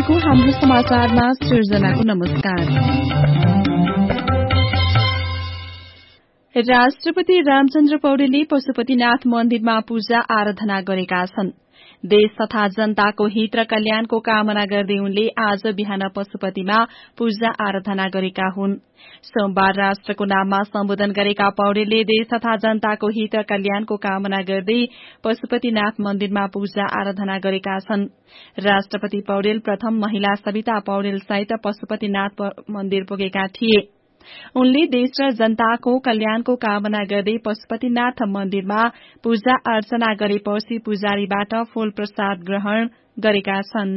तपाईँको हाम्रो समाचारमा सृजनाको नमस्कार। राष्ट्रपति रामचन्द्र पौडेलले पशुपतिनाथ मन्दिरमा पूजा आराधना गरेका छन्। देश तथा जनताको हित र कल्याणको कामना गर्दै उनले आज बिहान पशुपतिमा पूजा आराधना गरेका हुन्। सोमबार राष्ट्रको नाममा सम्बोधन गरेका पौडेलले देश तथा जनताको हित र कल्याणको कामना गर्दै पशुपतिनाथ मन्दिरमा पूजा आराधना गरेका छन्। राष्ट्रपति पौडेल प्रथम महिला सविता पौडेल सहित पशुपतिनाथ मन्दिर पुगेका थिए। उनले देश र जनताको कल्याणको कामना गर्दै पशुपतिनाथ मन्दिरमा पूजा अर्चना गरेपछि पुजारीबाट फूल प्रसाद ग्रहण गरेका छन्।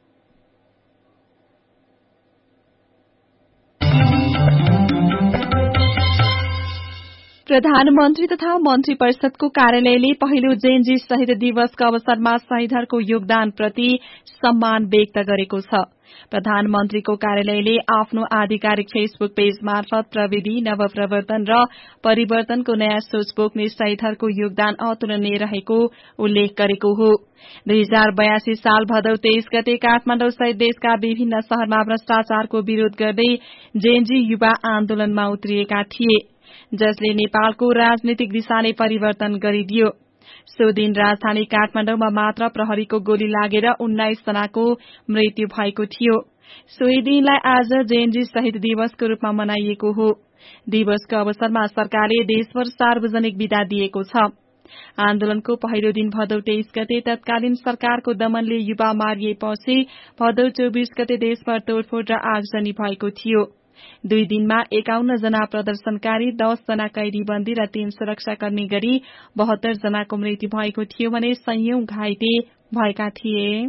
प्रधानमन्त्री तथा मन्त्री परिषदको कार्यालयले पहिलो जेएनजी शहीद दिवसको अवसरमा शहीदहरूको योगदानप्रति सम्मान व्यक्त गरेको छ। प्रधानमन्त्रीको कार्यालयले आफ्नो आधिकारिक फेसबुक पेज मार्फत प्रविधि नवप्रवर्तन र परिवर्तनको नयाँ सोच बोक्ने शहीदहरूको योगदान अतुलनीय रहेको उल्लेख गरेको हो। 2082 साल भदौ 23 गते काठमाडौँ सहित देशका विभिन्न शहरमा भ्रष्टाचारको विरोध गर्दै जेएनजी युवा आन्दोलनमा उत्रिएका थिए, जसले नेपालको राजनीतिक दिशा नै परिवर्तन गरिदियो। सो दिन राजधानी काठमाडौँमा मात्र प्रहरीको गोली लागेर 19 जनाको मृत्यु भएको थियो। सोही दिनलाई आज जेएनजी शहीद दिवसको रूपमा मनाइएको हो। दिवसको अवसरमा सरकारले देशभर सार्वजनिक विदा दिएको छ। आन्दोलनको पहिलो दिन भदौ 23 गते तत्कालीन सरकारको दमनले युवा मारिएपछि भदौ 24 गते देशभर तोडफोड र आगजनी भएको थियो। 2 दिनमा 51 जना प्रदर्शनकारी, 10 जना कैदीबन्दी र 3 सुरक्षाकर्मी गरी 72 जनाको मृत्यु भएको थियो भने सयौं घाइते भएका थिए।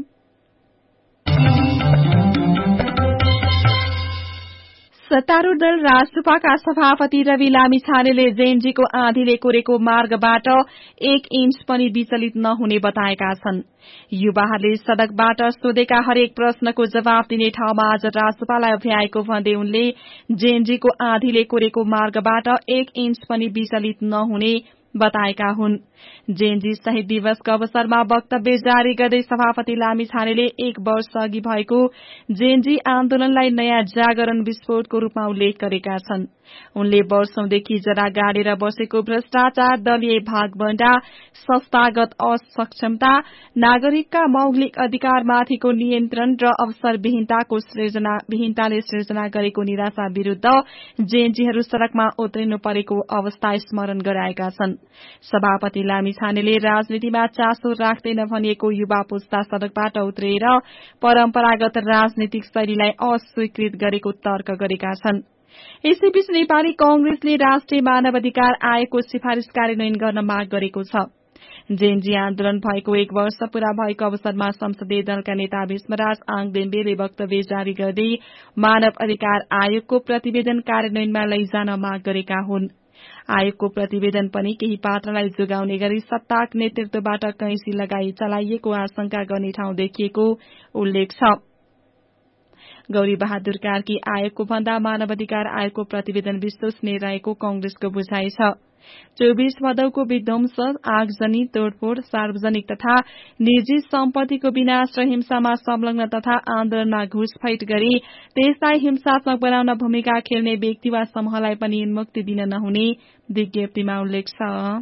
सत्तारूढ़ दल राष्ट्रपाका सभापति रवि लामिछानेले जेएनजीको आँधीले कोरेको मार्गबाट 1 इन्च पनि विचलित नहुने बताएका छन्। युवाहरूले सड़कबाट सोधेका हरेक प्रश्नको जवाब दिने ठाउँमा आज राष्ट्रपालाई अभ्याएको भन्दै उनले जेएनजीको आँधीले कोरेको मार्गबाट 1 इन्च पनि विचलित नहुने बताएका हुन्। जेएनजी शहीद दिवसको अवसरमा वक्तव्य जारी गर्दै सभापति लामिछानेले 1 वर्ष अघि भएको जेएनजी आन्दोलनलाई नयाँ जागरण विस्फोटको रूपमा उल्लेख गरेका छन्। उनले वर्षौंदेखि जरा गाडेर बसेको भ्रष्टाचार, दलीय भागबण्डा, संस्थागत असक्षमता, नागरिकका मौलिक अधिकारमाथिको नियन्त्रण र अवसरविहीनताले सृजना गरेको निराशा विरूद्ध जेएनजीहरू सड़कमा उत्रिनु परेको अवस्था स्मरण गराएका छन्। सभापति लामिछानेले राजनीतिमा चासो राख्दैन भनिएको युवा पुस्ता सड़कबाट उत्रिएर परम्परागत राजनीतिक शैलीलाई अस्वीकृत गरेको तर्क गरेका छन्। यसैबीच नेपाली कांग्रेसले राष्ट्रिय मानवाधिकार आयोगको सिफारिश कार्यान्वयन गर्न माग गरेको छ। जेएनजी आन्दोलन भएको 1 वर्ष पूरा भएको अवसरमा संसदीय दलका नेता भीष्मराज आङदेम्बेले वक्तव्य जारी गर्दै मानव अधिकार आयोगको प्रतिवेदन कार्यान्वयनमा लैजान माग गरेका हुन्। आयोगको प्रतिवेदन पनि केही पात्रलाई जोगाउने गरी सत्ताक नेतृत्वबाट कैंची लगाई चलाइएको आशंका गर्ने ठाउँ देखिएको उल्लेख छ। गौरी बहादुर कार्की आयोगको भन्दा मानवाधिकार आयोगको प्रतिवेदन विश्वसनीय रहेको कांग्रेसको बुझाइ छ। 24 भदौको विध्वंस, आगजनी, तोडफोड़, सार्वजनिक तथा निजी सम्पत्तिको विनाश र हिंसामा संलग्न तथा आन्दोलनमा घुसपैठ गरी देशलाई हिंसात्मक बनाउन भूमिका खेल्ने व्यक्ति वा समूहलाई पनि मुक्ति दिन नहुने विज्ञप्तिमा उल्लेख छ।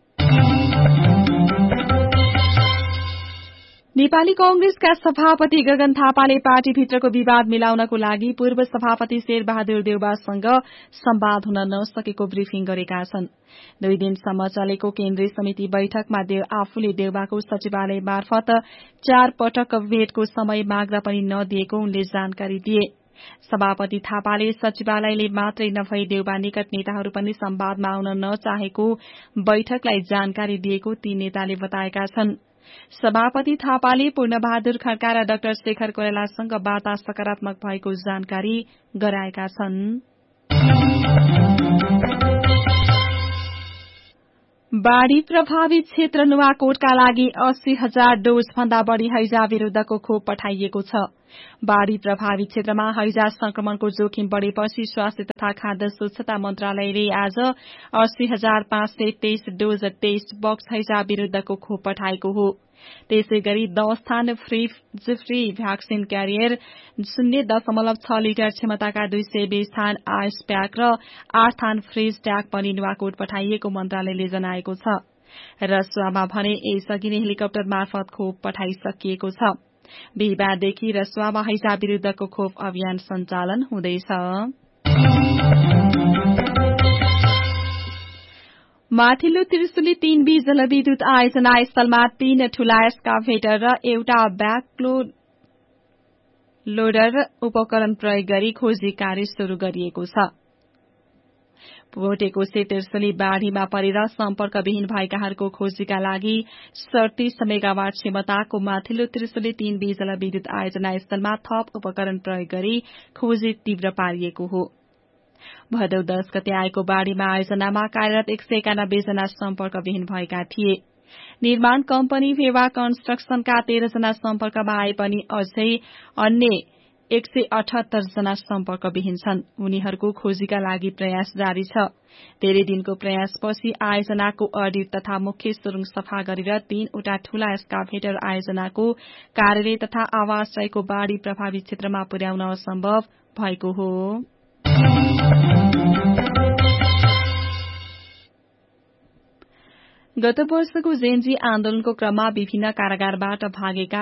नेपाली कांग्रेसका सभापति गगन थापाले पार्टीभित्रको विवाद मिलाउनको लागि पूर्व सभापति शेरबहादुर देउवासँग संवाद हुन नसकेको ब्रिफिङ गरेका छन्। 2 दिनसम्म चलेको केन्द्रीय समिति बैठकमा आफूले देउवाको सचिवालय मार्फत 4 पटक भेटको समय माग्दा पनि नदिएको उनले जानकारी दिए। सभापति थापाले सचिवालयले मात्रै नभई देउवा निकट नेताहरू पनि संवादमा आउन नचाहेको बैठकलाई जानकारी दिएको ती नेताले बताएका छन्। सभापति थापाले पूर्णबहादुर खड्का र डाक्टर शेखर कोइरालासँग वार्ता सकारात्मक भएको जानकारी गराएका छन्। बाढ़ी प्रभावित क्षेत्र नुवाकोटका लागि 80,000 डोज भन्दा बढ़ी हैजा विरूद्धको खोप पठाइएको छ। बाढ़ी प्रभावित क्षेत्रमा हैजा संक्रमणको जोखिम बढ़ेपछि स्वास्थ्य तथा खाद्य स्वच्छता मन्त्रालयले आज 80,523 डोज टेस्ट बक्स हैजा विरूद्धको खोप पठाएको हो। त्यसैगरी 10 थान फ्री भ्याक्सिन क्यारियर 0.6 लिटर क्षमताका 220 थान आइस प्याक र 8 थान फ्रिज ट्याग पनि नुवाकोट पठाइएको मन्त्रालयले जनाएको छ। रसुवामा भने यसअघि नै हेलिकप्टर मार्फत खोप पठाइसकिएको छ। बिहिबारदेखि रसुवामा हैजा विरूद्धको खोप अभियान सञ्चालन हुँदैछ। माथिल्लो त्रिशुली 3B जलविद्युत आयोजना स्थलमा 3 ठूला एस्काभेटर र एउटा ब्याकलोडर उपकरण प्रयोग गरी खोजी कार्य शुरू गरिएको छ। भोटेकोसे त्रिशुली बाढ़ीमा परेर सम्पर्कविहीन भएकाहरूको खोजीका लागि 37 मेगावाट क्षमताको माथिल्लो त्रिशुली 3B जलविद्युत आयोजना स्थलमा थप उपकरण प्रयोग गरी खोजी तीव्र पारिएको हो। भदौ 10 गते आएको बाढ़ीमा आयोजनामा कार्यरत 191 जना सम्पर्कविहीन भएका थिए। निर्माण कम्पनी भेवा कन्स्ट्रक्सनका 13 जना सम्पर्कमा आए पनि अझै अन्य 178 जना सम्पर्कविहीन छन्। उनीहरूको खोजीका लागि प्रयास जारी छ। धेरै दिनको प्रयासपछि आयोजनाको अडिट तथा मुख्य सुरुङ सफा गरेर 3 वटा ठूला एस्काभेटर आयोजनाको कार्यालय तथा आवासको बाढ़ी प्रभावित क्षेत्रमा पुर्याउन असम्भव भएको हो। गत वर्षको जेएनजी आन्दोलनको क्रममा विभिन्न कारागारबाट भागेका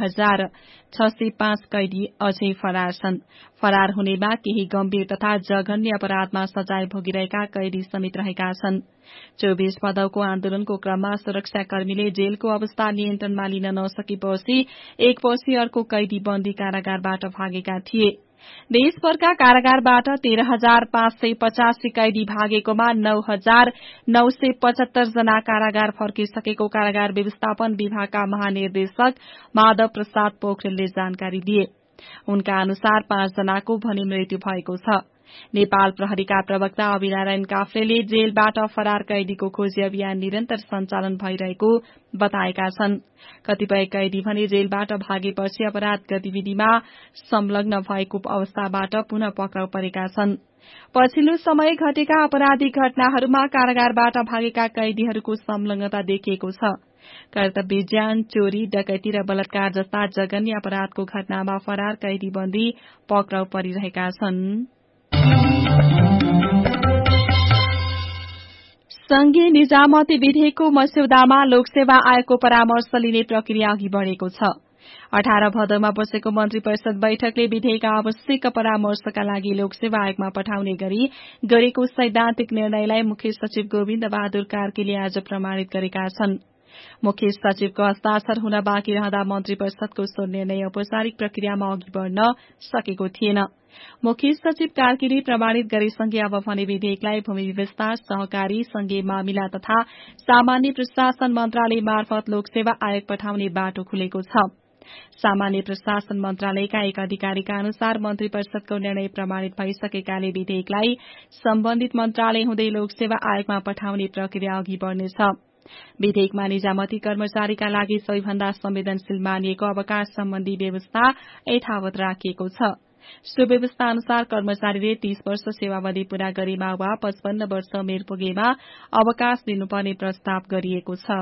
3605 कैदी अझै फरार छन्। फरार हुनेमा केही गम्भीर तथा जघन्य अपराधमा सजाय भोगिरहेका कैदी समेत रहेका छन्। 24 भदौको आन्दोलनको क्रममा सुरक्षाकर्मीले जेलको अवस्था नियन्त्रणमा लिन नसकेपछि एकपछि अर्को कैदी बन्दी कारागारबाट भागेका थिए। देशभरका कारागारबाट 13,585 कैदी भागेकोमा 9,975 जना कारागार फर्किसकेको कारागार व्यवस्थापन विभागका महानिर्देशक माधव प्रसाद पोखरेलले जानकारी दिए। उनका अनुसार 5 जनाको भने मृत्यु भएको छ। नेपाल प्रहरीका प्रवक्ता अभिनारायण काफ्लेले जेलबाट फरार कैदीको खोजी अभियान निरन्तर सञ्चालन भइरहेको बताएका छन्। कतिपय कैदी भने जेलबाट भागेपछि अपराध गतिविधिमा संलग्न भएको अवस्थाबाट पुनः पक्राउ परेका छन्। पछिल्लो समय घटेका आपराधिक घटनाहरूमा कारागारबाट भागेका कैदीहरूको संलग्नता देखिएको छ। कर्तव्य ज्यान, चोरी, डकैती र बलात्कार जस्ता जघन्य अपराधको घटनामा फरार कैदी बन्दी पक्राउ परिरहेका छन्। संघीय निजामती विधेयकको मस्यौदामा लोकसेवा आयोगको परामर्श लिने प्रक्रिया अघि बढ़ेको छ। 18 भदौमा बसेको मन्त्री परिषद बैठकले विधेयक आवश्यक परामर्शका लागि लोकसेवा आयोगमा पठाउने गरी गरेको सैद्धान्तिक निर्णयलाई मुख्य सचिव गोविन्द बहादुर कार्कीले आज प्रमाणित गरेका छन्। मुख्य सचिवको हस्ताक्षर हुन बाँकी रहँदा मन्त्री परिषदको सो निर्णय औपचारिक प्रक्रियामा अघि बढ़न सकेको थिएन। मुख्य सचिव कार्कीले प्रमाणित गरेसँगै अब भने विधेयकलाई भूमि विस्तार, सहकारी, संघीय मामिला तथा सामान्य प्रशासन मन्त्रालय मार्फत लोकसेवा आयोग पठाउने बाटो खुलेको छ। सामान्य प्रशासन मन्त्रालयका एक अधिकारीका अनुसार मन्त्री परिषदको निर्णय प्रमाणित भइसकेकाले विधेयकलाई सम्बन्धित मन्त्रालय हुँदै लोकसेवा आयोगमा पठाउने प्रक्रिया अघि बढ़नेछ। विधेयकमा निजामती कर्मचारीका लागि सबैभन्दा संवेदनशील मानिएको अवकाश सम्बन्धी व्यवस्था यथावत राखिएको छ। सो व्यवस्था अनुसार कर्मचारीले 30 वर्ष सेवावधि पूरा गरेमा वा 55 वर्ष उमेर पुगेमा अवकाश दिनुपर्ने प्रस्ताव गरिएको छ।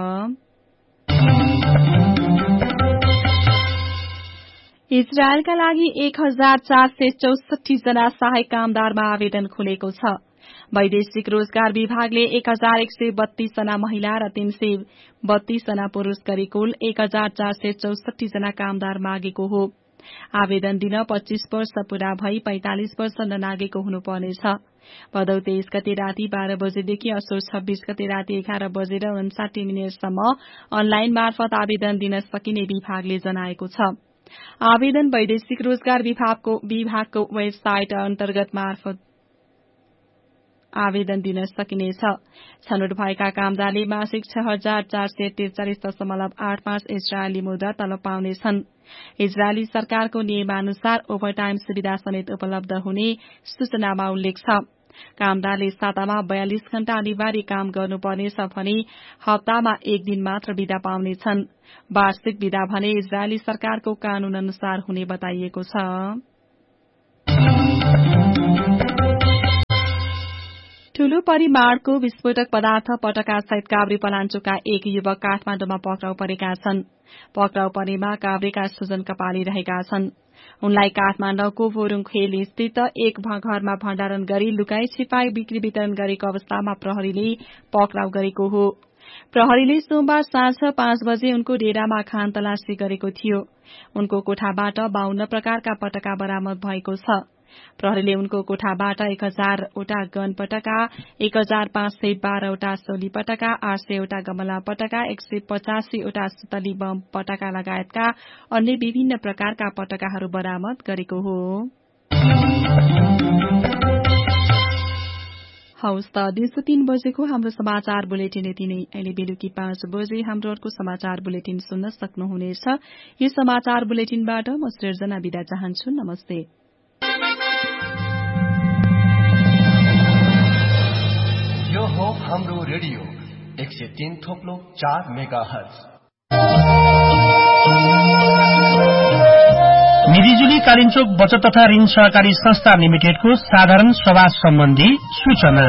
इजरायलका लागि 1464 जना सहायक कामदारमा आवेदन खुलेको छ। वैदेशिक रोजगार विभागले 1132 जना महिला र 332 जना पुरूष गरी कुल 1464 जना कामदार मागेको हो। आवेदन दिन 25 वर्ष पूरा भई 45 वर्ष ननागेको हुनुपर्नेछ। भदौ 23 गते राति 12 बजेदेखि असोज 26 गते राति 11 बजेर 59 मिनटसम्म अनलाइन मार्फत आवेदन दिन सकिने विभागले जनाएको छ। आवेदन वैदेशिक रोजगार विभागको वेबसाइट अन्तर्गत मार्फत आवेदन दिन सकिनेछ। छनौट भएका कामदारले मासिक 6443.85 इजरायली मुद्रा तलब पाउनेछन्। इजरायली सरकारको नियमानुसार ओभरटाइम सुविधा समेत उपलब्ध हुने सूचनामा उल्लेख छ। कामदारले सातामा 42 घण्टा अनिवार्य काम गर्नुपर्नेछ भने हप्तामा 1 दिन मात्र बिदा पाउनेछन्। वार्षिक बिदा भने इजरायली सरकारको कानून अनुसार हुने बताइएको छ। ठूलो परिमाणको विस्फोटक पदार्थ पटका सहित काभ्रे पलाञ्चोकका एक युवक काठमाडौँमा पक्राउ परेका छन्। पक्राउ परेमा काभ्रेका सुजन कपाली रहेका छन्। उनलाई काठमाडौँको फोरुङखेल स्थित एक घरमा भण्डारण गरी लुकाई छिपाई बिक्री वितरण गरेको अवस्थामा प्रहरीले पक्राउ गरेको हो। प्रहरीले सोमबार साँझ 5 बजे उनको डेरामा खानतलासी गरेको थियो। उनको कोठाबाट 52 प्रकारका पटका बरामद भएको छ। प्रहरीले उनको कोठाबाट 1000 वटा गन पटका, 1512 वटा सोली पटका, 800 वटा गमला पटका, 185 वटा सुतली बम पटका लगायतका अन्य विभिन्न प्रकारका पटकाहरू बरामद गरेको हो। हौस् त दिउँसो 3 बजेको हाम्रो समाचार बुलेटिन यति नै। अहिले बेलुकी 5 बजे हाम्रो अर्को समाचार बुलेटिन सुन्न सक्नुहुनेछ। यो समाचार बुलेटिनबाट म सृजना बिदा चाहन्छु। नमस्ते। यो हो हाम्रो रेडियो 103.4 मेगाहर्ज। मिरिजुली कालिन्चोक बचत तथा ऋण सहकारी संस्था लिमिटेडको साधारण सभा सम्बन्धी सूचना।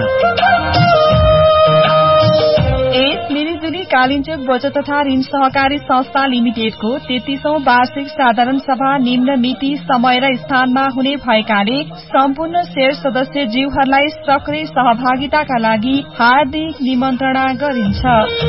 मिरिजुली कालिन्चोक बचत तथा ऋण सहकारी संस्था लिमिटेडको 33औं वार्षिक साधारण सभा निम्न मिति, समय र स्थानमा हुने भएकाले सम्पूर्ण शेयर सदस्य जीवहरूलाई सक्रिय सहभागिताका लागि हार्दिक निमन्त्रणा गरिन्छ।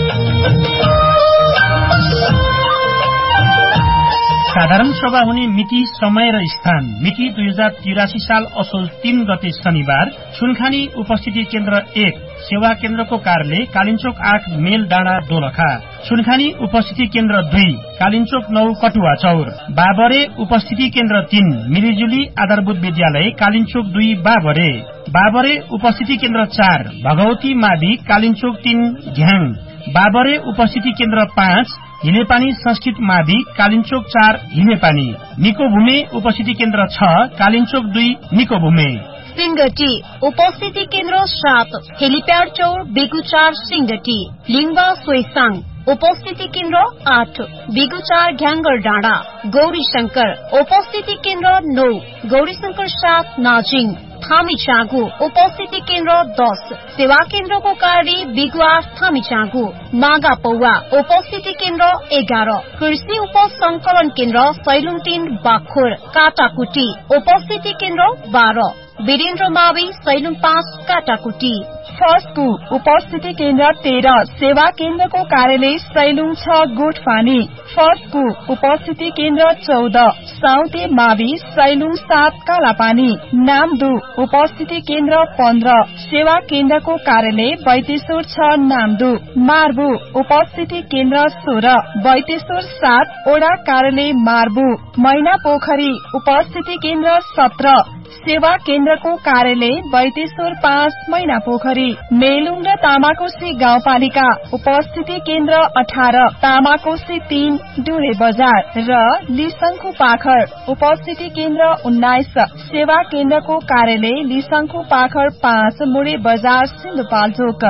साधारण सभा हुने मिति, समय र स्थान। मिति 2083 साल असोज 3 गते शनिबार, सुनखानी उपस्थिति केन्द्र 1 सेवा केन्द्रको कार्यालय कालिन्चोक 8 मेल डाँडा दोलखा। सुनखानी उपस्थिति केन्द्र 2 कालिन्चोक 9 कटुवा चौर। बाबरे उपस्थिति केन्द्र 3 मिरिजुली आधारभूत विद्यालय कालिन्चोक 2 बाबरे। बाबरे उपस्थिति केन्द्र 4 भगवती मावि कालिन्चोक 3 घ्याङ। बाबरे उपस्थिति केन्द्र 5 हिलेपानी संस्कृत मावि कालिन्चोक 4 हिलेपानी। निकोभूमे उपस्थिति केन्द्र 6 कालिन्चोक 2 निकोभूमे। सिंगटी उपस्थिति केन्द्र 7 हेलिप्याड चौर बेगुचार सिंगटी। लिङ्बा सोइसाङ उपस्थिति केन्द्र 8 बेगुचार घ्याङ्गर डाँडा। गौरी शंकर उपस्थिति केन्द्र 9 गौरी शंकर 7 नाजिङ। थामीचागु उपस्थिति केन्द्र 10 सेवा केन्द्रको कार्यालय बिगुवार थामीचागु। मागा पौवा उपस्थिति केन्द्र 11 कृषि उपसंकलन केन्द्र सैलुङ 3 बाखोर। काटाकुटी उपस्थिति केन्द्र 12 वीरेन्द्र मावि सैलुङ 5 काटाकुटी। फर्स्टको उपस्थिति केन्द्र 13 सेवा केन्द्रको कार्यालय सैलुङ 6 गोठफानी। फर्स्टको उपस्थिति केन्द्र 14 साउते मावि सैलुङ 7 कालापानी। नामदु उपस्थिति केन्द्र 15 सेवा केन्द्रको कार्यालय बैतेश्वर 6 नामदु। मार्बु उपस्थिति केन्द्र 16 बैतेश्वर 7 ओडा कार्यालय मार्बु। मैना पोखरी उपस्थिति केन्द्र 17 सेवा केन्द्रको कार्यालय बैतेश्वर 5 मैना पोखरी। मेलुङ र तामाकोशी गाउँपालिका उपस्थिति केन्द्र 18 तामाकोशी 3 डुरे बजार र लिसङ्खु पाखर उपस्थिति केन्द्र 19 सेवा केन्द्रको कार्यालय लिसङ्खु पाखर 5 मुडे बजार सिन्धुपाल्चोक।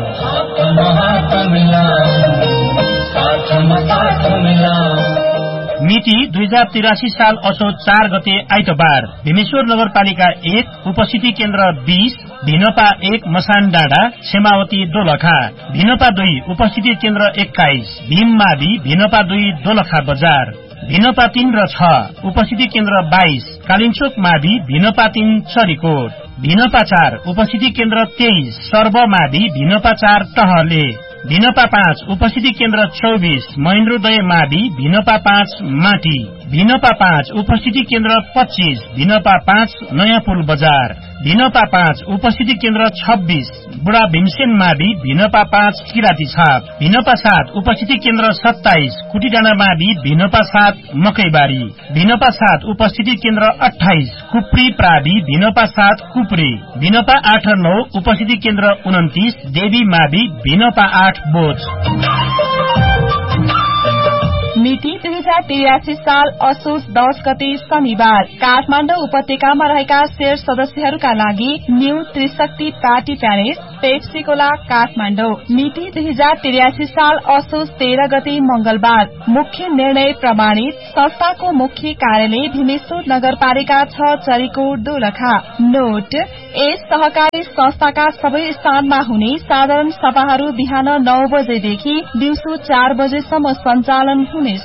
मिति 2083 साल असोज 4 गते आइतबार भीमेश्वर नगरपालिका 1 उपस्थिति केन्द्र 20 भिनपा 1 मसान डाँडा क्षेमावती दोलखा। भिनपा 2 उपस्थिति केन्द्र 21 भीममावि भिनपा 2 दोलखा बजार। भिनपा 3 र 6 उपस्थिति केन्द्र 22 कालिन्चोक मावि भिनपा 3 चरीकोट। भिनपा 4 उपस्थिति केन्द्र 23 सर्वमावि भिनपा 4 टहले। भिनपा 5 उपस्थिति केन्द्र 24 महेन्द्रोदय मावि भिनपा 5 माटी। भिनपा 5 उपस्थिति केन्द्र 25 भिनपा 5 नयाँ पुल बजार। भिनपा 5 उपस्थिति केन्द्र 26 बुढा भीमसेन मावि भिनपा 5 किराती छाप। भिनपा 7 उपस्थिति केन्द्र 27 कुटीडाँडा मावि भिनपा 7 मकैबारी। भिनपा 7 उपस्थिति केन्द्र 28 कुप्री प्रावि भिनपा 7 कुप्री। भिनपा 8 र 9 उपस्थिति केन्द्र 29 देवी मावि भिनपा 8 बोझ। मिति 2083 साल असोज 10 गते शनिबार काठमाडौँ उपत्यकामा रहेका शेयर सदस्यहरूका लागि न्यू त्रिशक्ति पार्टी प्यालेस पेप्सीकोला काठमाडौँ मिति 2083 साल असोज 13 गते मंगलबार मुख्य निर्णय प्रमाणित संस्थाको मुख्य कार्यालय भीमेश्वर नगरपालिका 6 चरीकोट दोलखा नोट यस सहकारी संस्थाका सबै स्थानमा हुने साधारण सभाहरू बिहान 9 बजेदेखि दिउँसो 4 बजेसम्म सञ्चालन हुनेछ।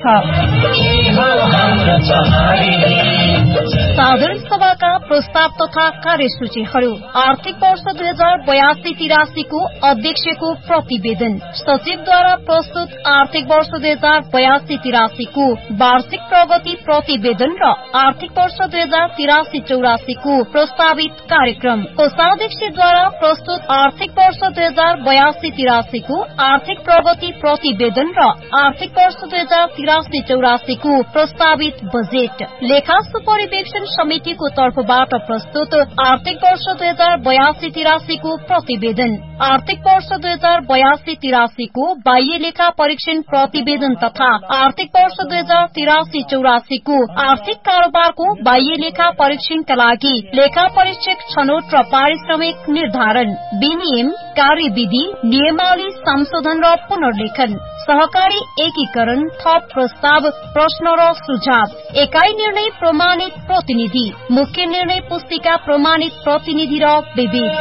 साधारण सभाका प्रस्ताव तथा कार्यसूचीहरू आर्थिक वर्ष 2082-83 को अध्यक्षको प्रतिवेदन सचिवद्वारा प्रस्तुत आर्थिक वर्ष 2082-83 को वार्षिक प्रगति प्रतिवेदन र आर्थिक वर्ष 2083-84 को प्रस्तावित कार्यक्रम कोषाध्यक्षद्वारा प्रस्तुत आर्थिक वर्ष 2082-83 को आर्थिक प्रगति प्रतिवेदन र आर्थिक वर्ष 2083-84 को प्रस्तावित बजेट लेखा सुपरिवेक्षण समितिको तर्फबाट प्रस्तुत आर्थिक वर्ष 2082-83 को प्रतिवेदन आर्थिक वर्ष 2082-83 को बाह्य लेखा परीक्षण प्रतिवेदन तथा आर्थिक वर्ष 2083-84 को आर्थिक कारोबारको बाह्य लेखा परीक्षणका लागि लेखा परीक्षक छनौट र पारिश्रमिक निर्धारण विनियम कार्यविधि नियमावली संशोधन र पुनर्लेखन सहकारी एकीकरण थप प्रस्ताव प्रश्न र सुझाव एकाई निर्णय प्रमाणित प्रतिनिधि मुख्य निर्णय पुस्तिका प्रमाणित प्रतिनिधि र विविध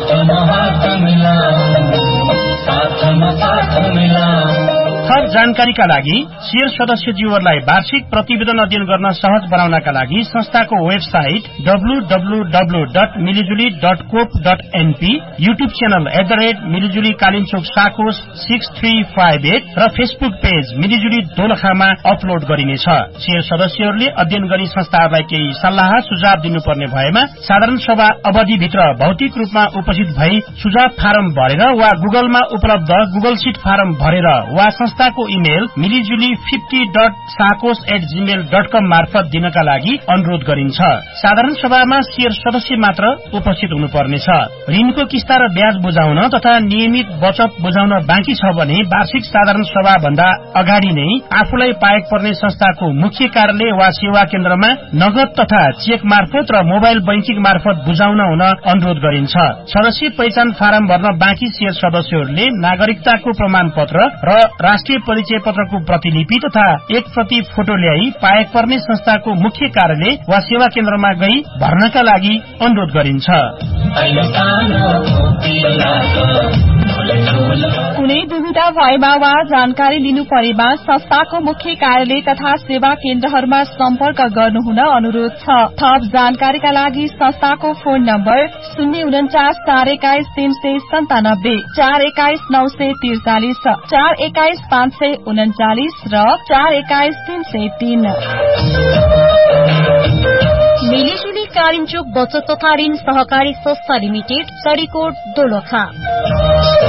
थप जानकारीका लागि शेयर सदस्यज्यूहरूलाई वार्षिक प्रतिवेदन अध्ययन गर्न सहज बनाउनका लागि संस्थाको website www.milijuli.coop.np YouTube channel @मिलिजुली Kalinchowk साकोस 6358 र फेसबुक पेज मिलिजुली दोलखामा अपलोड गरिनेछ। शेयर सदस्यहरूले अध्ययन गरी संस्थाहरूलाई केही सल्लाह सुझाव दिनुपर्ने भएमा साधारण सभा अवधिभित्र भौतिक रूपमा उपस्थित भई सुझाव फारम भरेर वा गुगलमा उपलब्ध गुगल शीट फारम भरेर वा संस्थाको इमेल milijuli50.sakos@gmail.com मार्फत दिनका लागि अनुरोध गरिन्छ। साधारण सभामा शेयर सदस्य मात्र उपस्थित हुनुपर्नेछ। ऋणको किस्ता र ब्याज बुझाउन तथा नियमित बचत बुझाउन बाँकी छ भने वार्षिक साधारण सभा भन्दा अगाडि नै आफूलाई पाएक पर्ने संस्थाको मुख्य कार्यालय वा सेवा केन्द्रमा नगद तथा चेक मार्फत र मोबाइल बैंकिङ मार्फत बुझाउन हुन अनुरोध गरिन्छ। सदस्य पहिचान फारम भर्न बाँकी शेयर सदस्यहरूले नागरिकताको प्रमाण पत्र र राष्ट्रिय परिचय पत्रको प्रतिलिपि तथा एक प्रति फोटो ल्याई पाएक पर्ने संस्थाको मुख्य कार्यालय वा सेवा केन्द्रमा गई भर्नका लागि अनुरोध गरिन्छ। कुनै दुविधा भएमा वा जानकारी लिनु परेमा संस्थाको मुख्य कार्यालय तथा सेवा केन्द्रहरूमा सम्पर्क गर्नुहुन अनुरोध छ। थप जानकारीका लागि संस्थाको फोन नम्बर 049 421 397 421 943 421 539 र 421 303। मिलिजुली कालिन्चोक बचत तथा ऋण सहकारी संस्था लिमिटेड चरीकोट दोलखा।